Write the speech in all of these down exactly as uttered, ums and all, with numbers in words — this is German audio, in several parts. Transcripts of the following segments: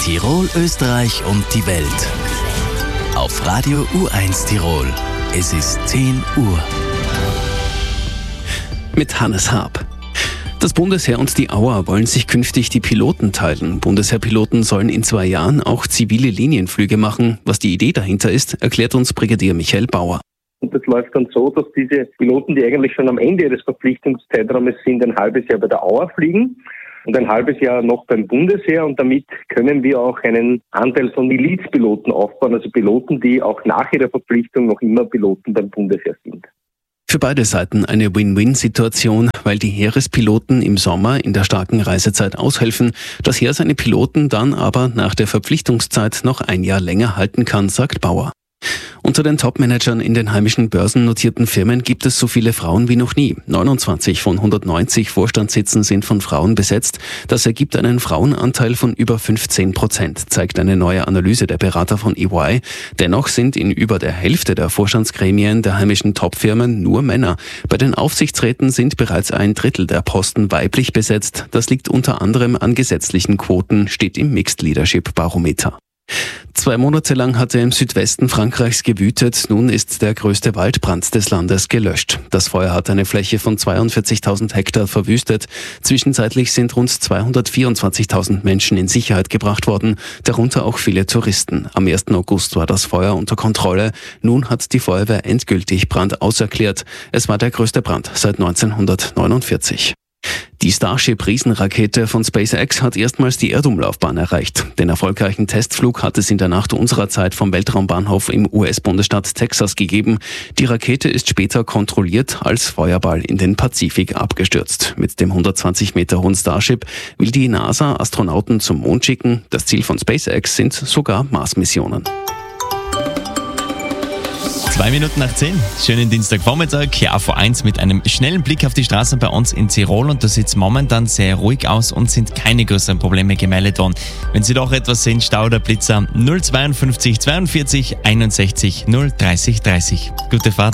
Tirol, Österreich und die Welt. Auf Radio U eins Tirol. Es ist zehn Uhr. Mit Hannes Haab. Das Bundesheer und die AUA wollen sich künftig die Piloten teilen. Bundesheerpiloten sollen in zwei Jahren auch zivile Linienflüge machen. Was die Idee dahinter ist, erklärt uns Brigadier Michael Bauer. Und das läuft dann so, dass diese Piloten, die eigentlich schon am Ende ihres Verpflichtungszeitraumes sind, ein halbes Jahr bei der AUA fliegen und ein halbes Jahr noch beim Bundesheer. Und damit können wir auch einen Anteil von Milizpiloten aufbauen, also Piloten, die auch nach ihrer Verpflichtung noch immer Piloten beim Bundesheer sind. Für beide Seiten eine Win-Win-Situation, weil die Heerespiloten im Sommer in der starken Reisezeit aushelfen, das Heer seine Piloten dann aber nach der Verpflichtungszeit noch ein Jahr länger halten kann, sagt Bauer. Unter den Topmanagern in den heimischen börsennotierten Firmen gibt es so viele Frauen wie noch nie. neunundzwanzig von hundertneunzig Vorstandssitzen sind von Frauen besetzt. Das ergibt einen Frauenanteil von über fünfzehn Prozent, zeigt eine neue Analyse der Berater von E Y. Dennoch sind in über der Hälfte der Vorstandsgremien der heimischen Topfirmen nur Männer. Bei den Aufsichtsräten sind bereits ein Drittel der Posten weiblich besetzt. Das liegt unter anderem an gesetzlichen Quoten, steht im Mixed Leadership Barometer. Zwei Monate lang hat er im Südwesten Frankreichs gewütet. Nun ist der größte Waldbrand des Landes gelöscht. Das Feuer hat eine Fläche von zweiundvierzigtausend Hektar verwüstet. Zwischenzeitlich sind rund zweihundertvierundzwanzigtausend Menschen in Sicherheit gebracht worden, darunter auch viele Touristen. Am ersten August war das Feuer unter Kontrolle. Nun hat die Feuerwehr endgültig Brand auserklärt. Es war der größte Brand seit neunzehnhundertneunundvierzig. Die Starship-Riesenrakete von SpaceX hat erstmals die Erdumlaufbahn erreicht. Den erfolgreichen Testflug hat es in der Nacht unserer Zeit vom Weltraumbahnhof im U S-Bundesstaat Texas gegeben. Die Rakete ist später kontrolliert als Feuerball in den Pazifik abgestürzt. Mit dem hundertzwanzig Meter hohen Starship will die NASA Astronauten zum Mond schicken. Das Ziel von SpaceX sind sogar Mars-Missionen. Zwei Minuten nach zehn. Schönen Dienstagvormittag. Hier A V eins mit einem schnellen Blick auf die Straßen bei uns in Tirol. Und da sieht es momentan sehr ruhig aus und sind keine größeren Probleme gemeldet worden. Wenn Sie doch etwas sehen, Stau oder Blitzer, null zweiundfünfzig zweiundvierzig einundsechzig null dreißig dreißig. Gute Fahrt.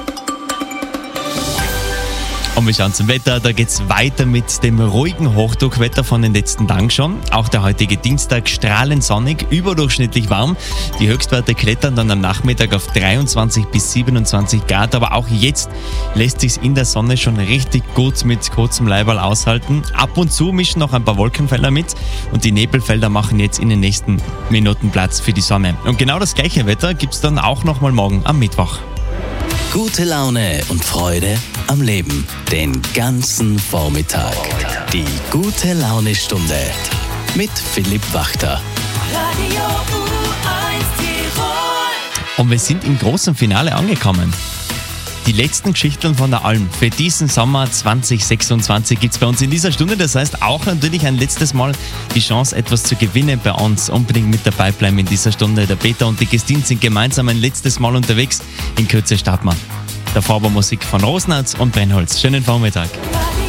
Und wir schauen zum Wetter, da geht's weiter mit dem ruhigen Hochdruckwetter von den letzten Tagen schon. Auch der heutige Dienstag strahlend sonnig, überdurchschnittlich warm. Die Höchstwerte klettern dann am Nachmittag auf dreiundzwanzig bis siebenundzwanzig Grad. Aber auch jetzt lässt sich's in der Sonne schon richtig gut mit kurzem Leiberl aushalten. Ab und zu mischen noch ein paar Wolkenfelder mit und die Nebelfelder machen jetzt in den nächsten Minuten Platz für die Sonne. Und genau das gleiche Wetter gibt's dann auch nochmal morgen am Mittwoch. Gute Laune und Freude am Leben. Den ganzen Vormittag. Die gute Laune-Stunde mit Philipp Wachter. Radio U eins Tirol. Und wir sind im großen Finale angekommen. Die letzten Geschichten von der Alm für diesen Sommer zwanzig sechsundzwanzig gibt es bei uns in dieser Stunde. Das heißt auch natürlich ein letztes Mal die Chance, etwas zu gewinnen bei uns. Unbedingt mit dabei bleiben in dieser Stunde. Der Peter und die Christine sind gemeinsam ein letztes Mal unterwegs. In Kürze starten wir. Davor war Musik von Rosenharz und Brennholz. Schönen Vormittag. Radio